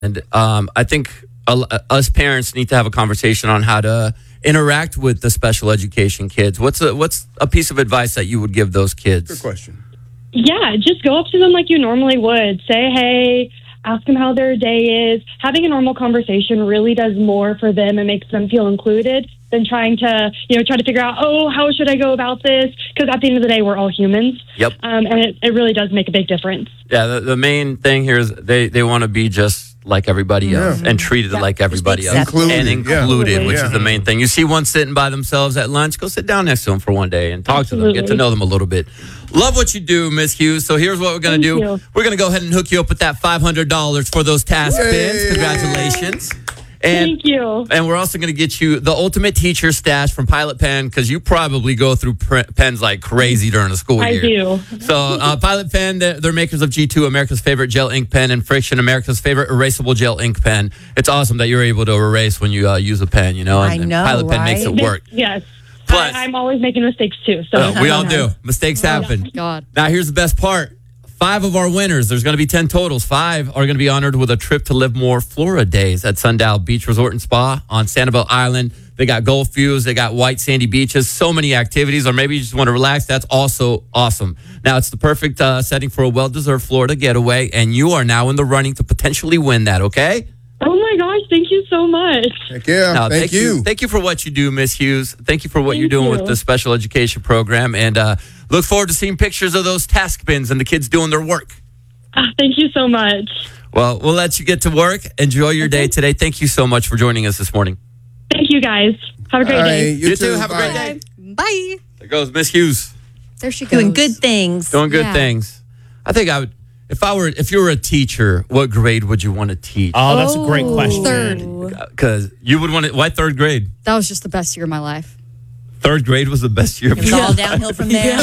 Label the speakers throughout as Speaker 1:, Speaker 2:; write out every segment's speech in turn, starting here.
Speaker 1: And I think us parents need to have a conversation on how to interact with the special education kids. What's a piece of advice that you would give those kids?
Speaker 2: Good question.
Speaker 3: Yeah, just go up to them like you normally would. Say, hey, ask them how their day is. Having a normal conversation really does more for them and makes them feel included than trying to, try to figure out, how should I go about this? Because at the end of the day, we're all humans.
Speaker 1: Yep.
Speaker 3: And it really does make a big difference.
Speaker 1: Yeah, the main thing here is they want to be just like everybody else and treated like everybody else. Included, which is the main thing. You see one sitting by themselves at lunch, go sit down next to them for one day and talk to them, get to know them a little bit. Love what you do, Miss Hughes. So here's what we're going to do. We're going to go ahead and hook you up with that $500 for those task bins. Congratulations.
Speaker 3: Thank you.
Speaker 1: And we're also going to get you the ultimate teacher stash from Pilot Pen, because you probably go through pens like crazy during the school year.
Speaker 3: I do.
Speaker 1: So Pilot Pen, they're makers of G2, America's favorite gel ink pen, and Friction, America's favorite erasable gel ink pen. It's awesome that you're able to erase when you use a pen, and
Speaker 4: I know,
Speaker 1: Pilot Pen makes it work.
Speaker 3: Yes.
Speaker 1: Plus,
Speaker 3: I'm always making mistakes too. So
Speaker 1: we all do. Mistakes happen.
Speaker 4: God.
Speaker 1: Now, here's the best part. 5 of our winners, there's going to be 10 totals. 5 are going to be honored with a trip to Livermore, Florida days at Sundial Beach Resort and Spa on Sanibel Island. They got Gulf views. They got white sandy beaches. So many activities. Or maybe you just want to relax. That's also awesome. Now, it's the perfect setting for a well-deserved Florida getaway, and you are now in the running to potentially win that, okay?
Speaker 3: Oh my gosh, thank you so much.
Speaker 2: Heck yeah,
Speaker 1: No,
Speaker 2: thank you.
Speaker 1: Thank you for what you do, Miss Hughes. Thank you for what you're doing with the special education program. And look forward to seeing pictures of those task bins and the kids doing their work.
Speaker 3: Thank you so much.
Speaker 1: Well, we'll let you get to work. Enjoy your day today. Thank you so much for joining us this morning.
Speaker 3: Thank you, guys. Have a great day.
Speaker 2: You too.
Speaker 1: Have a great day.
Speaker 4: Bye.
Speaker 1: There goes Miss Hughes.
Speaker 4: There she goes.
Speaker 5: Doing good things.
Speaker 1: Doing good things. I think I would, if you were a teacher, what grade would you want to teach?
Speaker 6: Oh, that's a great question.
Speaker 4: Third.
Speaker 1: Because you would want to, why third grade?
Speaker 4: That was just the best year of my life.
Speaker 1: Third grade was the best year of
Speaker 5: It was all downhill from there.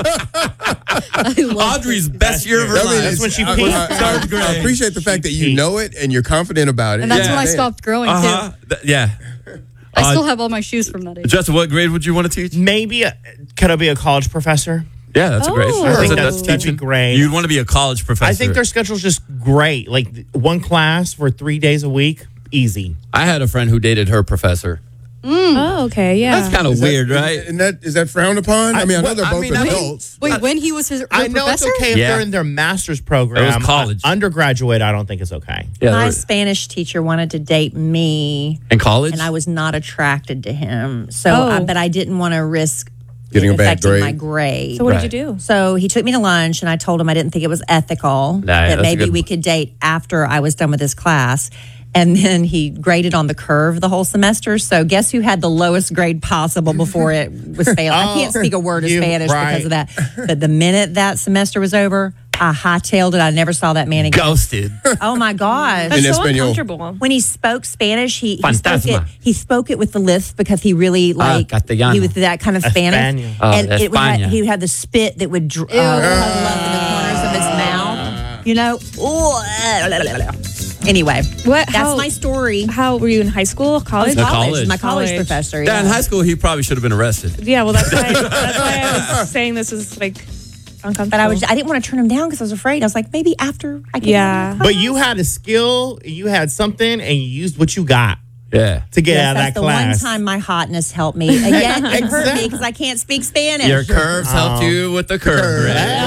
Speaker 1: Audrey's best year of her life.
Speaker 6: That's when she
Speaker 2: I,
Speaker 6: peaked.
Speaker 2: I- I appreciate the fact that you know it and you're confident about it.
Speaker 4: And that's when I stopped growing, too.
Speaker 1: Yeah.
Speaker 4: I still have all my shoes from that age.
Speaker 1: Justin, what grade would you want to teach?
Speaker 6: Maybe, could I be a college professor?
Speaker 1: Yeah, that's a great.
Speaker 6: I think
Speaker 1: that's
Speaker 6: that'd be great.
Speaker 1: You'd want to be a college professor.
Speaker 6: I think their schedule's just great. Like one class for 3 days a week, easy.
Speaker 1: I had a friend who dated her professor.
Speaker 7: Oh, okay, yeah.
Speaker 1: That's kind of weird, right?
Speaker 2: And is that frowned upon? I know they're both adults.
Speaker 4: Wait, when he was his
Speaker 6: I know
Speaker 4: professor?
Speaker 6: it's okay if they're in their master's program.
Speaker 1: It was college.
Speaker 6: Undergraduate, I don't think it's okay.
Speaker 1: Yeah,
Speaker 5: My Spanish teacher wanted to date me,
Speaker 1: in college,
Speaker 5: and I was not attracted to him. So, but I didn't want to risk
Speaker 2: Getting a bad
Speaker 5: affecting
Speaker 2: grade.
Speaker 5: my grade.
Speaker 7: So what did you do?
Speaker 5: So he took me to lunch, and I told him I didn't think it was ethical, that
Speaker 1: that's
Speaker 5: maybe
Speaker 1: good.
Speaker 5: we could date after I was done with this class. And then he graded on the curve the whole semester. So guess who had the lowest grade possible before it was failed? I can't speak a word of Spanish because of that. But the minute that semester was over, I hightailed it. I never saw that man again.
Speaker 1: ghosted.
Speaker 5: Oh my gosh.
Speaker 7: That's
Speaker 2: In
Speaker 7: so
Speaker 2: Espanol.
Speaker 7: uncomfortable.
Speaker 5: When he spoke Spanish, he
Speaker 1: Fantasma.
Speaker 5: spoke it with the lisp because he really
Speaker 1: Castellano.
Speaker 5: he was that kind of Spanish.
Speaker 6: Espanol.
Speaker 5: And
Speaker 1: Oh, España.
Speaker 5: he had the spit that would huddle up in the corners of his mouth. You know? Anyway,
Speaker 7: What?
Speaker 5: that's my story.
Speaker 7: How were you in high school, college?
Speaker 1: No, college.
Speaker 5: My college
Speaker 7: College.
Speaker 5: professor.
Speaker 1: Yeah, in high school, he probably should have been arrested.
Speaker 7: Yeah, well, that's why I was saying this is like uncomfortable.
Speaker 5: But I didn't want to turn him down because I was afraid. I was like, maybe after I get
Speaker 7: Yeah.
Speaker 6: But you had a skill, you had something, and you used what you got
Speaker 1: Yeah.
Speaker 6: to get out of
Speaker 5: that's
Speaker 6: that
Speaker 5: the
Speaker 6: class.
Speaker 5: one time my hotness helped me. Again, it hurt me
Speaker 6: Exactly.
Speaker 5: because I can't speak Spanish.
Speaker 1: Your curves helped you with the curve.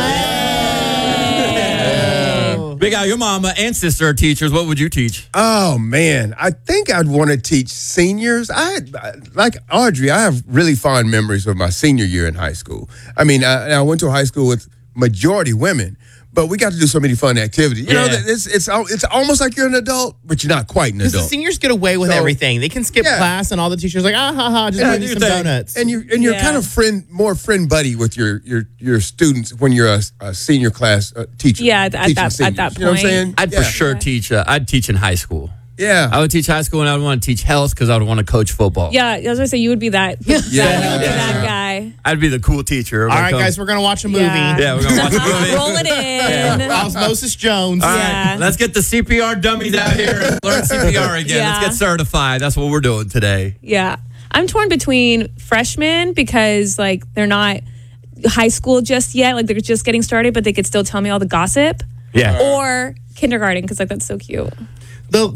Speaker 1: Big Al, your mama and sister are teachers. What would you teach?
Speaker 2: Oh man, I think I'd want to teach seniors. Like Audrey, I have really fond memories of my senior year in high school. I mean, I went to a high school with majority women, but we got to do so many fun activities. You know, it's almost like you're an adult, but you're not quite an
Speaker 6: Because the
Speaker 2: adult.
Speaker 6: seniors get away with
Speaker 2: So-
Speaker 6: everything. They can skip
Speaker 2: Yeah.
Speaker 6: class, and all the teachers are like, just
Speaker 2: Yeah,
Speaker 6: bring me
Speaker 2: do
Speaker 6: some
Speaker 2: your thing.
Speaker 6: donuts.
Speaker 2: And you're kind of more friend buddy with your students when you're a senior class teacher.
Speaker 7: Yeah, at
Speaker 2: teaching
Speaker 7: that
Speaker 2: seniors.
Speaker 7: point.
Speaker 2: You know what I'm saying?
Speaker 1: I'd for sure teach. I'd teach in high school.
Speaker 2: Yeah.
Speaker 1: I would teach high school, and I would want to teach health because I would want to coach football.
Speaker 7: Yeah, I was gonna say you would be that. that guy.
Speaker 1: I'd be the cool teacher.
Speaker 6: All right, guys, we're going to watch a movie.
Speaker 1: Yeah, we're gonna watch a movie.
Speaker 7: Roll it in.
Speaker 6: Osmosis Jones.
Speaker 1: All right,
Speaker 7: Yeah.
Speaker 1: let's get the CPR dummies out here and learn CPR again.
Speaker 7: Yeah.
Speaker 1: Let's get certified. That's what we're doing today.
Speaker 7: Yeah, I'm torn between freshmen because like they're not high school just yet, like they're just getting started, but they could still tell me all the gossip.
Speaker 1: Yeah.
Speaker 7: Or kindergarten because like that's so cute.
Speaker 6: the